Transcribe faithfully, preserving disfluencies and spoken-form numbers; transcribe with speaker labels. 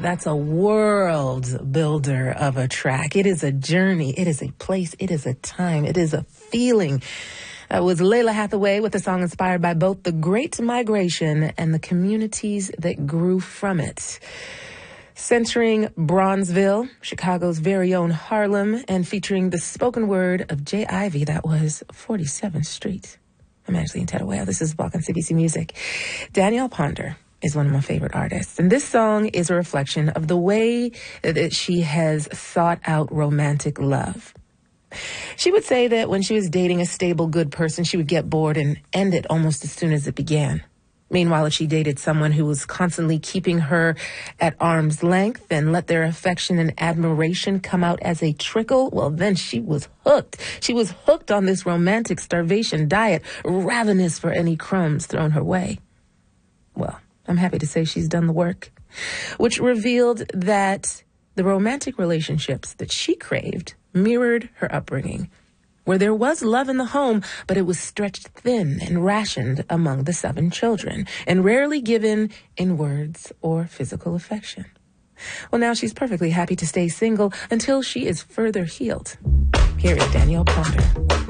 Speaker 1: That's a world builder of a track. It is a journey. It is a place. It is a time. It is a feeling. That was Lalah Hathaway with a song inspired by both the Great Migration and the communities that grew from it. Centering Bronzeville, Chicago's very own Harlem, and featuring the spoken word of Jay Ivy, that was forty-seventh Street. I'm Angeline Tedaway. This is Walk on C B C Music. Danielle Ponder is one of my favorite artists. And this song is a reflection of the way that she has sought out romantic love. She would say that when she was dating a stable, good person, she would get bored and end it almost as soon as it began. Meanwhile, if she dated someone who was constantly keeping her at arm's length and let their affection and admiration come out as a trickle, well, then she was hooked. She was hooked on this romantic starvation diet, ravenous for any crumbs thrown her way. Well, I'm happy to say she's done the work, which revealed that the romantic relationships that she craved mirrored her upbringing, where there was love in the home, but it was stretched thin and rationed among the seven children, and rarely given in words or physical affection. Well, now she's perfectly happy to stay single until she is further healed. Here is Danielle Ponder.